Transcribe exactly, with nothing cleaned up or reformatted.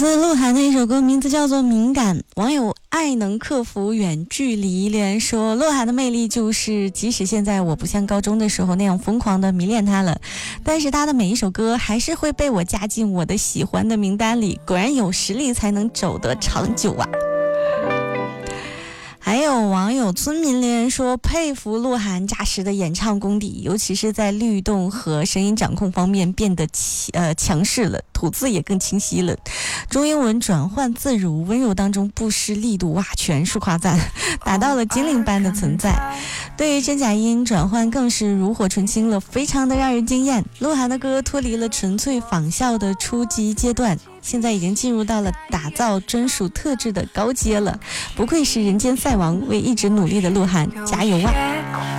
自鹿晗的一首歌名字叫做《敏感》，网友爱能克服远距离留言说，鹿晗的魅力就是即使现在我不像高中的时候那样疯狂的迷恋他了，但是他的每一首歌还是会被我加进我的喜欢的名单里，果然有实力才能走得长久啊。还有网友村民留言说，佩服鹿晗扎实的演唱功底，尤其是在律动和声音掌控方面变得呃强势了，吐字也更清晰了，中英文转换自如，温柔当中不失力度，哇，全是夸赞，达到了精灵般的存在。对于真假音转换更是炉火纯青了，非常的让人惊艳。鹿晗的歌脱离了纯粹仿效的初级阶段，现在已经进入到了打造专属特质的高阶了，不愧是人间赛王，为一直努力的鹿晗加油啊！